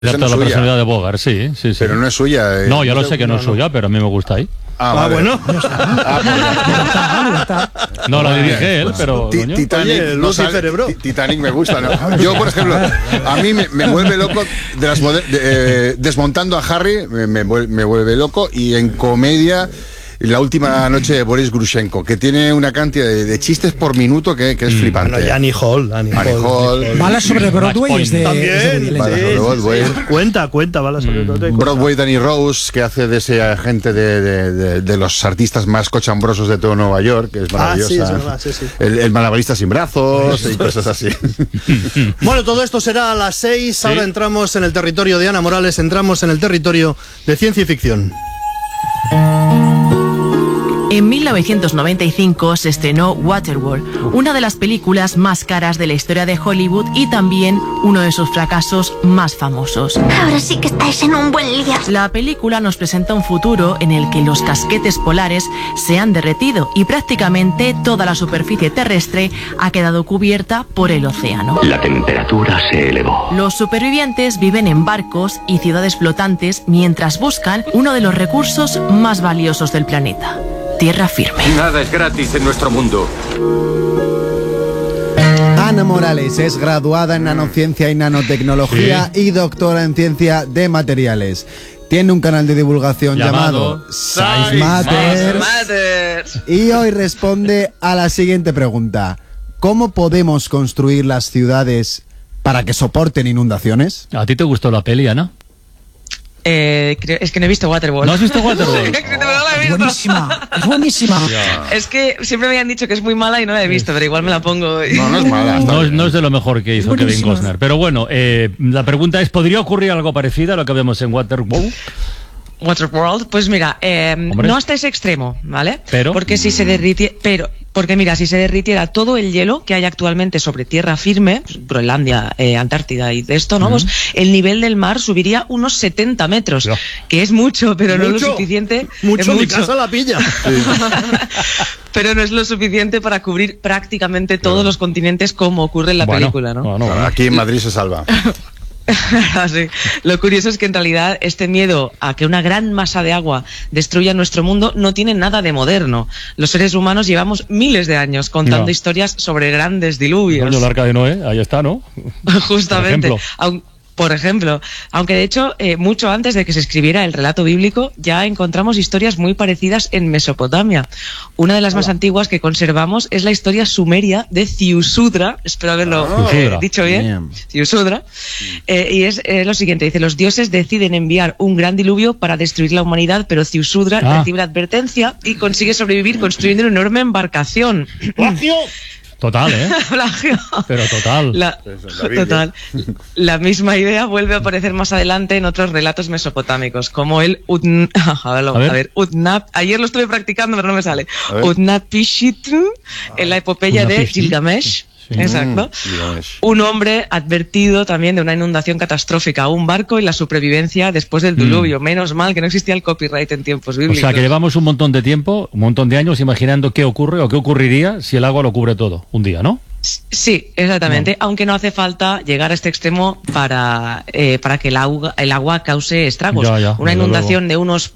Esa no toda es la suya. personalidad de Bogart, sí. Pero no es suya. No, yo lo sé que no es suya, pero a mí me gusta ahí. Vale. Bueno. No la dirige él, pero... coño. Titanic, Oye, no Lucifer, sabe- bro. Titanic me gusta, ¿no? Yo, por ejemplo, a mí me vuelve loco desmontando a Harry, me vuelve loco, y en comedia La última noche de Boris Grushenko, que tiene una cantidad de chistes por minuto que es flipante. Bueno, y Annie Hall. Balas sobre Broadway es de... También, Balas sobre Broadway. Cuenta, balas sobre Broadway. Broadway, Danny Rose, que hace de ese agente de los artistas más cochambrosos de todo Nueva York, que es maravillosa. Sí, es verdad, sí. El malabarista sin brazos y cosas así. Bueno, todo esto será a las 6. Ahora entramos en el territorio de Ana Morales, entramos en el territorio de ciencia y ficción. En 1995 se estrenó Waterworld, una de las películas más caras de la historia de Hollywood y también uno de sus fracasos más famosos. Ahora sí que estáis en un buen lío. La película nos presenta un futuro en el que los casquetes polares se han derretido y prácticamente toda la superficie terrestre ha quedado cubierta por el océano. La temperatura se elevó. Los supervivientes viven en barcos y ciudades flotantes mientras buscan uno de los recursos más valiosos del planeta: tierra firme. Nada es gratis en nuestro mundo. Ana Morales es graduada en nanociencia y nanotecnología y doctora en ciencia de materiales. Tiene un canal de divulgación llamado Science Matters. Y hoy responde a la siguiente pregunta: ¿cómo podemos construir las ciudades para que soporten inundaciones? ¿A ti te gustó la peli, Ana? Es que no he visto Waterworld. ¿No has visto Waterworld? Es que no la he visto. Buenísima, es buenísima. Es que siempre me han dicho que es muy mala y no la he visto, pero igual me la pongo. No es mala. No es de lo mejor que hizo Kevin Costner. Pero bueno, la pregunta es, ¿podría ocurrir algo parecido a lo que vemos en Waterworld? Waterworld, pues mira, no hasta ese extremo, ¿vale? Pero porque si se derritiera todo el hielo que hay actualmente sobre tierra firme, Groenlandia, Antártida y de esto, ¿no? Pues el nivel del mar subiría unos 70 metros, que es mucho, pero no lo suficiente. Mucho, mi casa la pilla. Pero no es lo suficiente para cubrir prácticamente todos los continentes como ocurre en la película, ¿no? Aquí en Madrid se salva. Sí. Lo curioso es que en realidad este miedo a que una gran masa de agua destruya nuestro mundo no tiene nada de moderno. Los seres humanos llevamos miles de años contando historias sobre grandes diluvios. Bueno, el Arca de Noé, ahí está, ¿no? Justamente. Por ejemplo, aunque de hecho mucho antes de que se escribiera el relato bíblico ya encontramos historias muy parecidas en Mesopotamia. Una de las más antiguas que conservamos es la historia sumeria de Ziusudra, espero haberlo dicho bien, Ziusudra, y es lo siguiente, dice: los dioses deciden enviar un gran diluvio para destruir la humanidad, pero Ziusudra recibe la advertencia y consigue sobrevivir construyendo una enorme embarcación. Total, ¿eh? Plagio. Pero total. Total. La misma idea vuelve a aparecer más adelante en otros relatos mesopotámicos, como el Utnap. Ayer lo estuve practicando, pero no me sale. Utnapishtim, en la epopeya de Gilgamesh. Exacto. Un hombre advertido también de una inundación catastrófica, un barco y la supervivencia después del diluvio. Menos mal que no existía el copyright en tiempos bíblicos. O sea, que llevamos un montón de tiempo, un montón de años imaginando qué ocurre o qué ocurriría si el agua lo cubre todo un día, ¿no? Sí, exactamente, aunque no hace falta llegar a este extremo para que el agua cause estragos. Una inundación de unos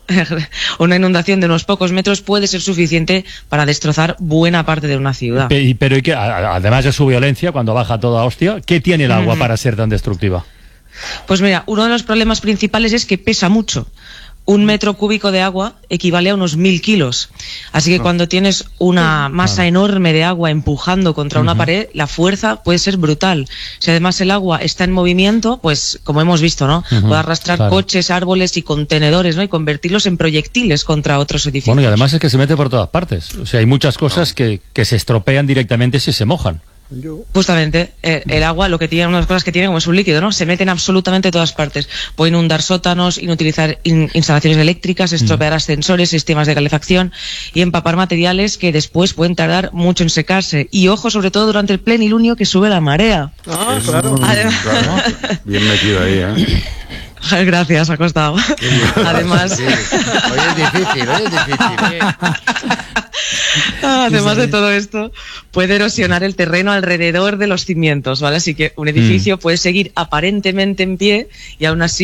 pocos metros puede ser suficiente para destrozar buena parte de una ciudad. Pero además de su violencia, cuando baja toda hostia, ¿qué tiene el agua para ser tan destructiva? Pues mira, uno de los problemas principales es que pesa mucho. 1 metro cúbico de agua equivale a unos 1000 kilos. Así que cuando tienes una masa enorme de agua empujando contra una pared, la fuerza puede ser brutal. Si además el agua está en movimiento, pues como hemos visto, ¿no? Puede arrastrar coches, árboles y contenedores, ¿no? Y convertirlos en proyectiles contra otros edificios. Bueno, y además es que se mete por todas partes. O sea, hay muchas cosas que se estropean directamente si se mojan. Justamente, el agua, lo que tiene, una de las cosas que tiene, como es un líquido, ¿no? Se mete en absolutamente todas partes. Puede inundar sótanos, inutilizar instalaciones eléctricas, estropear ascensores, sistemas de calefacción y empapar materiales que después pueden tardar mucho en secarse. Y ojo, sobre todo durante el plenilunio, que sube la marea. Claro. Bien metido ahí, ¿eh? Gracias, ha costado. Además... Hoy es difícil. Además de todo esto, puede erosionar el terreno alrededor de los cimientos, ¿vale? Así que un edificio puede seguir aparentemente en pie y aún así